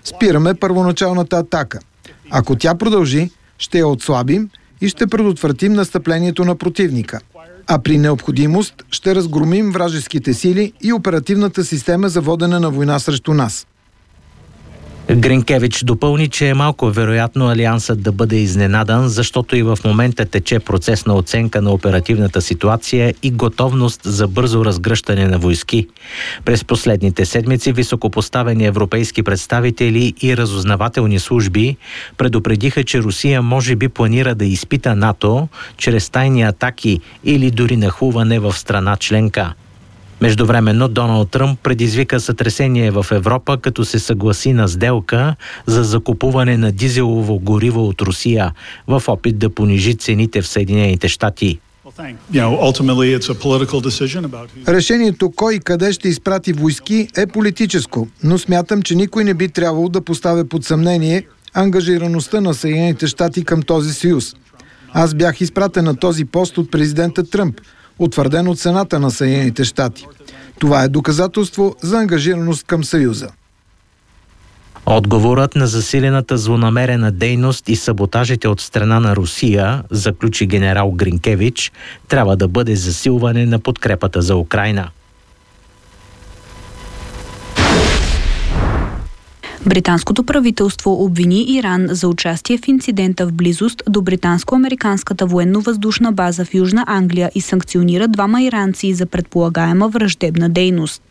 Спираме първоначалната атака. Ако тя продължи, ще я отслабим и ще предотвратим настъплението на противника. А при необходимост ще разгромим вражеските сили и оперативната система за водене на война срещу нас. Гринкевич допълни, че е малко вероятно Алиансът да бъде изненадан, защото и в момента тече процес на оценка на оперативната ситуация и готовност за бързо разгръщане на войски. През последните седмици високопоставени европейски представители и разузнавателни служби предупредиха, че Русия може би планира да изпита НАТО чрез тайни атаки или дори нахлуване в страна членка. Междувременно Доналд Тръмп предизвика сътресение в Европа, като се съгласи на сделка за закупуване на дизелово гориво от Русия в опит да понижи цените в Съединените щати. Решението кой и къде ще изпрати войски е политическо, но смятам, че никой не би трябвало да поставя под съмнение ангажираността на Съединените щати към този съюз. Аз бях изпратен на този пост от президента Тръмп, утвърден от Сената на Съединените щати. Това е доказателство за ангажираност към Съюза. Отговорът на засилената злонамерена дейност и саботажите от страна на Русия, заключи генерал Гринкевич, трябва да бъде засилване на подкрепата за Украйна. Британското правителство обвини Иран за участие в инцидента в близост до британско-американската военно-въздушна база в Южна Англия и санкционира двама иранци за предполагаема враждебна дейност.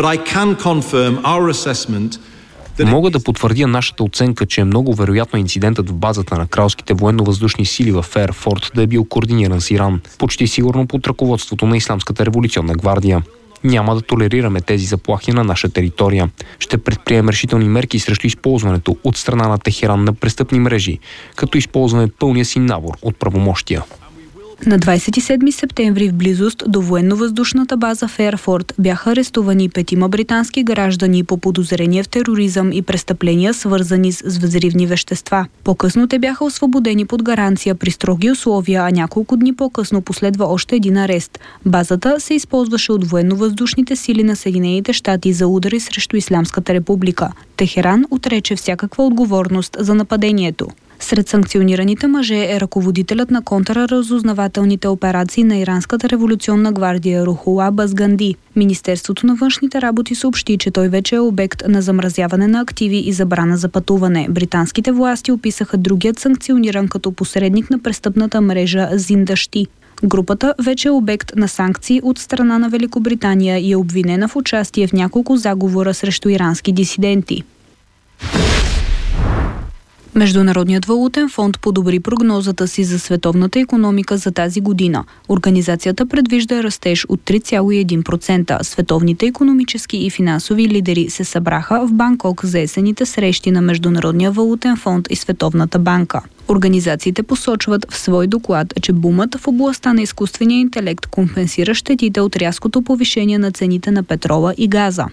Мога да потвърдя нашата оценка, че е много вероятно инцидентът в базата на кралските военно-въздушни сили в Фейерфорд да е бил координиран с Иран, почти сигурно под ръководството на Ислямската революционна гвардия. Няма да толерираме тези заплахи на наша територия. Ще предприемем решителни мерки срещу използването от страна на Техеран на престъпни мрежи, като използваме пълния си набор от правомощия. На 27 септември в близост до военно-въздушната база Фейерфорд бяха арестувани 5 британски граждани по подозрение в тероризъм и престъпления, свързани с взривни вещества. По-късно те бяха освободени под гаранция при строги условия, а няколко дни по-късно последва още един арест. Базата се използваше от военно-въздушните сили на Съединените щати за удари срещу Ислямската република. Техеран отрече всякаква отговорност за нападението. Сред санкционираните мъже е ръководителят на контраразузнавателните операции на Иранската революционна гвардия Рухула Базганди. Министерството на външните работи съобщи, че той вече е обект на замразяване на активи и забрана за пътуване. Британските власти описаха другият санкциониран като посредник на престъпната мрежа Зиндашти. Групата вече е обект на санкции от страна на Великобритания и е обвинена в участие в няколко заговора срещу ирански дисиденти. Международният валутен фонд подобри прогнозата си за световната икономика за тази година. Организацията предвижда растеж от 3,1%. Световните икономически и финансови лидери се събраха в Банкок за есените срещи на Международния валутен фонд и Световната банка. Организациите посочват в свой доклад, че бумът в областта на изкуствения интелект компенсира щетите от рязкото повишение на цените на петрола и газа.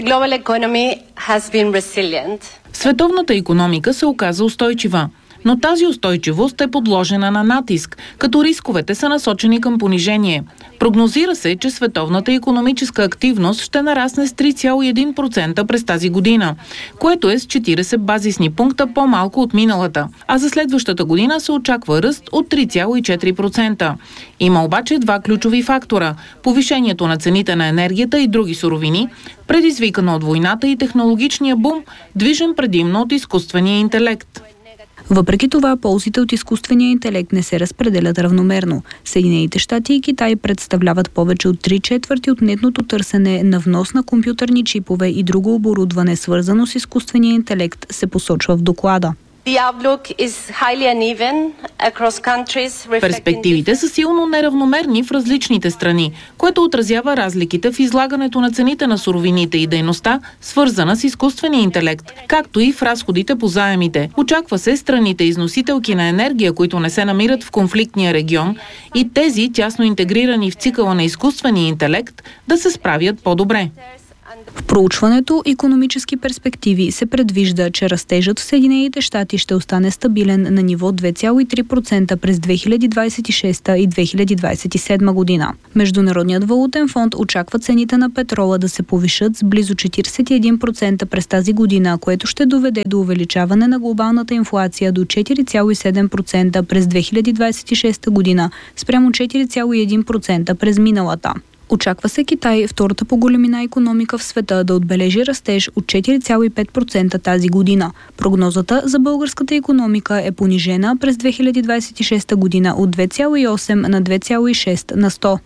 Световната икономика се оказа устойчива, но тази устойчивост е подложена на натиск, като рисковете са насочени към понижение. Прогнозира се, че световната икономическа активност ще нарасне с 3,1% през тази година, което е с 40 базисни пункта по-малко от миналата, а за следващата година се очаква ръст от 3,4%. Има обаче два ключови фактора – повишението на цените на енергията и други суровини, предизвикано от войната и технологичния бум, движен предимно от изкуствения интелект. Въпреки това, ползите от изкуствения интелект не се разпределят равномерно. Съединените щати и Китай представляват повече от 3/4 от нетното търсене на внос на компютърни чипове и друго оборудване, свързано с изкуствения интелект, се посочва в доклада. Перспективите са силно неравномерни в различните страни, което отразява разликите в излагането на цените на суровините и дейността, свързана с изкуствения интелект, както и в разходите по заемите. Очаква се страните износителки на енергия, които не се намират в конфликтния регион, и тези, тясно интегрирани в цикъла на изкуствения интелект, да се справят по-добре. В проучването «Икономически перспективи» се предвижда, че растежът в Съединените щати ще остане стабилен на ниво 2,3% през 2026 и 2027 година. Международният валутен фонд очаква цените на петрола да се повишат с близо 41% през тази година, което ще доведе до увеличаване на глобалната инфлация до 4,7% през 2026 година, спрямо 4,1% през миналата. Очаква се Китай, втората по големина икономика в света, да отбележи растеж от 4,5% тази година. Прогнозата за българската икономика е понижена през 2026 година от 2,8 на 2,6 на 100.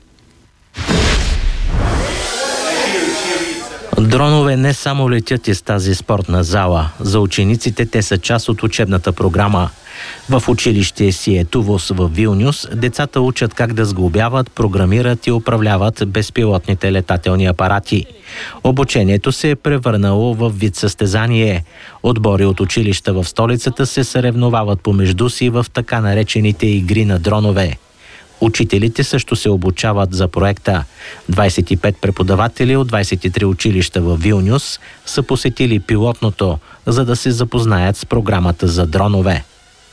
Дронове не само летят из тази спортна зала. За учениците те са част от учебната програма. В училище Сиетувос в Вилнюс децата учат как да сглобяват, програмират и управляват безпилотните летателни апарати. Обучението се е превърнало в вид състезание. Отбори от училища в столицата се съревновават помежду си в така наречените игри на дронове. Учителите също се обучават за проекта. 25 преподаватели от 23 училища в Вилнюс са посетили пилотното, за да се запознаят с програмата за дронове.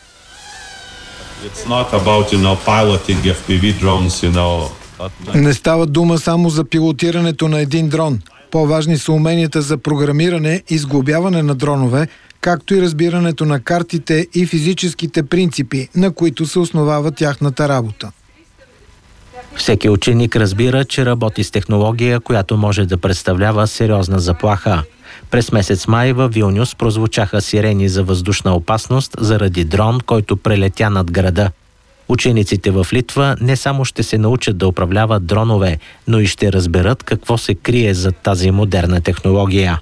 Не става дума само за пилотирането на един дрон. По-важни са уменията за програмиране и сглобяване на дронове, както и разбирането на картите и физическите принципи, на които се основава тяхната работа. Всеки ученик разбира, че работи с технология, която може да представлява сериозна заплаха. През месец май във Вилнюс прозвучаха сирени за въздушна опасност заради дрон, който прелетя над града. Учениците в Литва не само ще се научат да управляват дронове, но и ще разберат какво се крие зад тази модерна технология.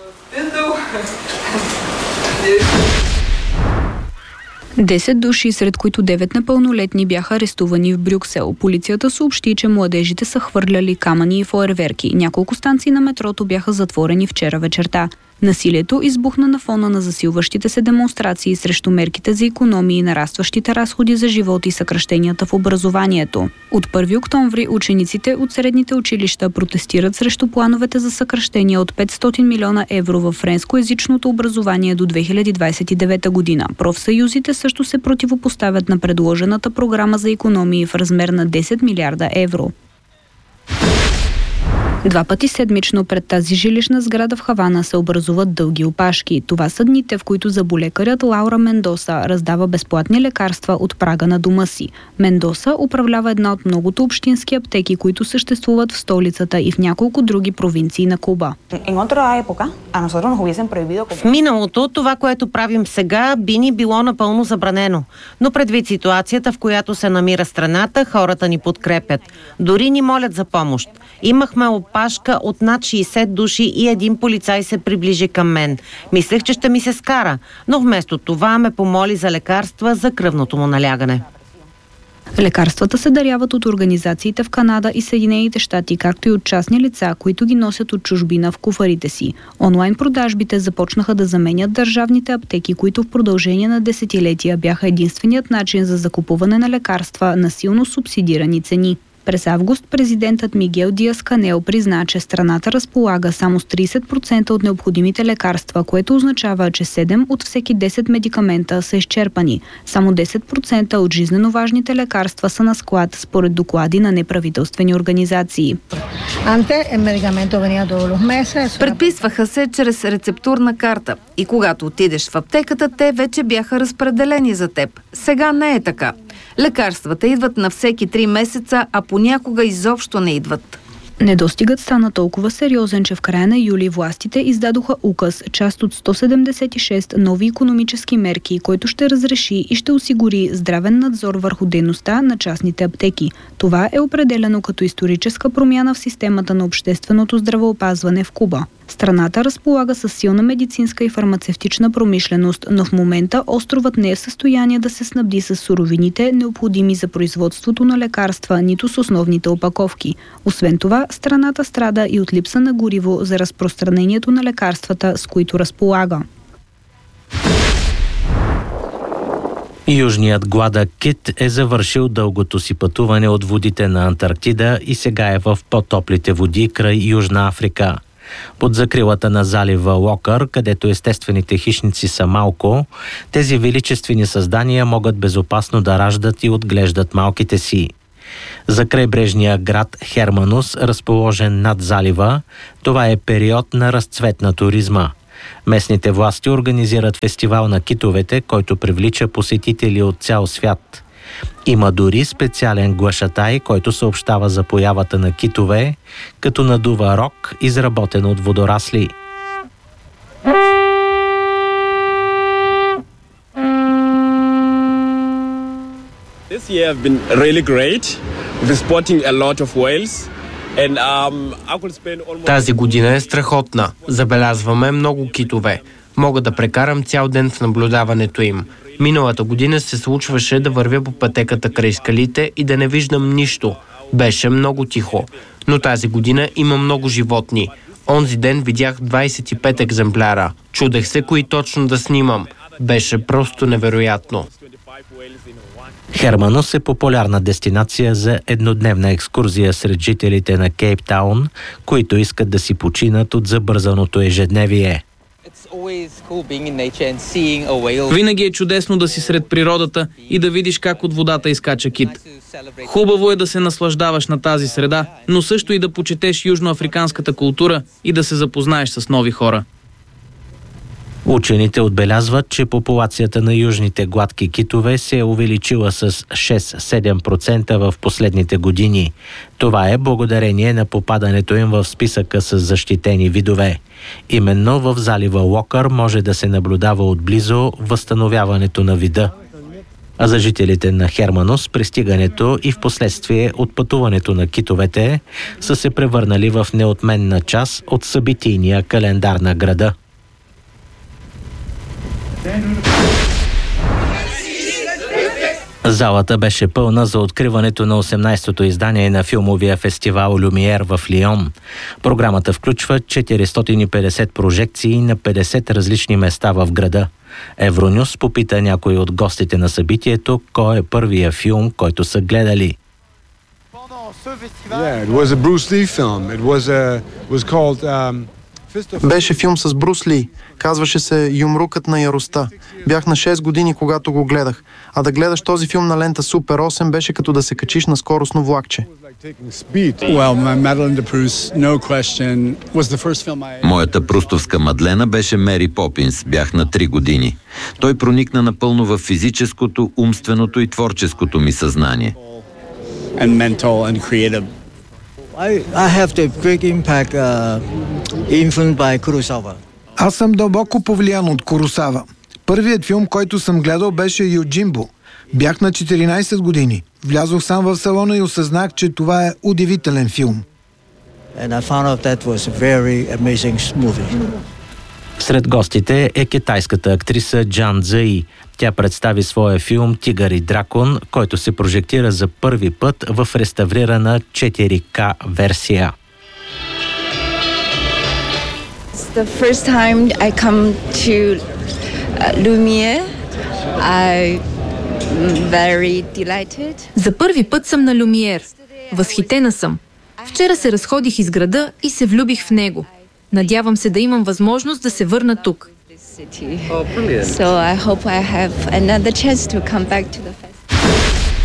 10 души, сред които 9 непълнолетни, бяха арестувани в Брюксел. Полицията съобщи, че младежите са хвърляли камъни и фойерверки. Няколко станции на метрото бяха затворени вчера вечерта. Насилието избухна на фона на засилващите се демонстрации срещу мерките за икономии и нарастващите разходи за живот и съкращенията в образованието. От 1 октомври учениците от средните училища протестират срещу плановете за съкращения от 500 милиона евро в френскоезичното образование до 2029 година. Профсъюзите също се противопоставят на предложената програма за икономии в размер на 10 милиарда евро. 2 пъти седмично пред тази жилищна сграда в Хавана се образуват дълги опашки. Това са дните, в които заболекарят Лаура Мендоса раздава безплатни лекарства от прага на дома си. Мендоса управлява една от многото общински аптеки, които съществуват в столицата и в няколко други провинции на Куба. В миналото това, което правим сега, би ни било напълно забранено. Но предвид ситуацията, в която се намира страната, хората ни подкрепят. Дори ни молят за помощ. Имахме опашка от над 60 души и един полицай се приближи към мен. Мислех, че ще ми се скара, но вместо това ме помоли за лекарства за кръвното му налягане. Лекарствата се даряват от организациите в Канада и Съединените щати, както и от частни лица, които ги носят от чужбина в куфарите си. Онлайн продажбите започнаха да заменят държавните аптеки, които в продължение на десетилетия бяха единственият начин за закупуване на лекарства на силно субсидирани цени. През август президентът Мигел Диас Канел призна, че страната разполага само с 30% от необходимите лекарства, което означава, че 7 от всеки 10 медикамента са изчерпани. Само 10% от жизнено важните лекарства са на склад, според доклади на неправителствени организации. Предписваха се чрез рецептурна карта и когато отидеш в аптеката, те вече бяха разпределени за теб. Сега не е така. Лекарствата идват на всеки 3 месеца, а понякога изобщо не идват. Недостигът стана толкова сериозен, че в края на юли властите издадоха указ, част от 176 нови икономически мерки, който ще разреши и ще осигури здравен надзор върху дейността на частните аптеки. Това е определено като историческа промяна в системата на общественото здравеопазване в Куба. Страната разполага с силна медицинска и фармацевтична промишленост, но в момента островът не е в състояние да се снабди с суровините, необходими за производството на лекарства, нито с основните опаковки. Освен това, страната страда и от липса на гориво за разпространението на лекарствата, с които разполага. Южният гладък кит е завършил дългото си пътуване от водите на Антарктида и сега е в по-топлите води край Южна Африка. Под закрилата на залива Уокър, където естествените хищници са малко, тези величествени създания могат безопасно да раждат и отглеждат малките си. За крайбрежния град Херманус, разположен над залива, това е период на разцвет на туризма. Местните власти организират фестивал на китовете, който привлича посетители от цял свят. Има дори специален глашатай, който съобщава за появата на китове, като надува рог, изработен от водорасли. This year have been really great. We're spotting a lot of whales. Тази година е страхотна. Забелязваме много китове. Мога да прекарам цял ден в наблюдаването им. Миналата година се случваше да вървя по пътеката край скалите и да не виждам нищо. Беше много тихо. Но тази година има много животни. Онзи ден видях 25 екземпляра. Чудех се кои точно да снимам. Беше просто невероятно. Херманус е популярна дестинация за еднодневна екскурзия сред жителите на Кейптаун, които искат да си починат от забързаното ежедневие. Винаги е чудесно да си сред природата и да видиш как от водата изкача кит. Хубаво е да се наслаждаваш на тази среда, но също и да почетеш южноафриканската култура и да се запознаеш с нови хора. Учените отбелязват, че популацията на южните гладки китове се е увеличила с 6-7% в последните години. Това е благодарение на попадането им в списъка с защитени видове. Именно в залива Уокър може да се наблюдава отблизо възстановяването на вида. А за жителите на Херманус пристигането и впоследствие отпътуването на китовете са се превърнали в неотменна част от събитийния календар на града. Залата беше пълна за откриването на 18-то издание на филмовия фестивал Люмиер в Лион. Програмата включва 450 прожекции на 50 различни места в града. Евронюс попита някои от гостите на събитието кой е първия филм, който са гледали. Беше филм с Брус Ли. Казваше се «Юмрукът на яростта». Бях на 6 години, когато го гледах. А да гледаш този филм на лента Супер 8 беше като да се качиш на скоростно влакче. Моята прустовска Мадлена беше Мери Попинс. Бях на 3 години. Той проникна напълно в физическото, умственото и творческото ми съзнание. Аз съм дълбоко повлиян от Куросава. Първият филм, който съм гледал, беше Юджимбо. Бях на 14 години. Влязох сам в салона и осъзнах, че това е удивителен филм. Сред гостите е китайската актриса Джан Цзъи. Тя представи своя филм «Тигър и дракон», който се прожектира за първи път в реставрирана 4K версия. The first time I come to Lumiere, I'm very delighted. За първи път съм на Люмиер. Възхитена съм. Вчера се разходих из града и се влюбих в него. Надявам се да имам възможност да се върна тук. So I hope I have another chance to come back to the festival.